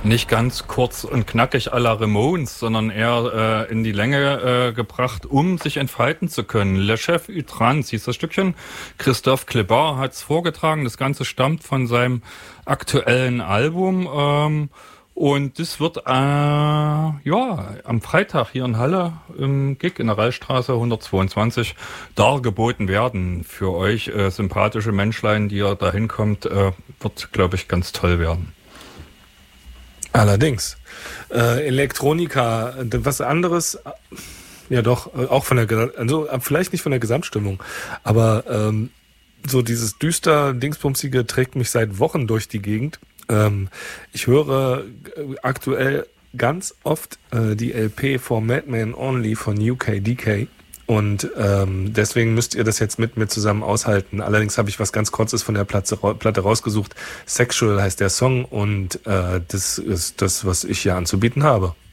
Nicht ganz kurz und knackig à la Ramones, sondern eher in die Länge gebracht, um sich entfalten zu können. Le Chef Utrans hieß das Stückchen. Christophe Clébar hat es vorgetragen. Das Ganze stammt von seinem aktuellen Album. Und das wird am Freitag hier in Halle im Gig in der Rallstraße 122 dargeboten werden. Für euch sympathische Menschlein, die ihr da hinkommt, wird, glaube ich, ganz toll werden. Allerdings. Elektronika, was anderes, ja doch, auch von der, also vielleicht nicht von der Gesamtstimmung, aber so dieses düster Dingsbumsige trägt mich seit Wochen durch die Gegend. Ich höre aktuell ganz oft die LP For Madman Only von UKDK. Und deswegen müsst ihr das jetzt mit mir zusammen aushalten. Allerdings habe ich was ganz Kurzes von der Platte rausgesucht. Sexual heißt der Song und das ist das, was ich hier anzubieten habe.